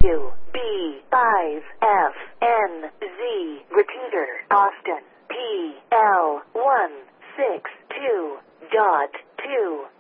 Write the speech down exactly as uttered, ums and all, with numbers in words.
W B five F N Z. Repeater, Austin. P L one six two dot two.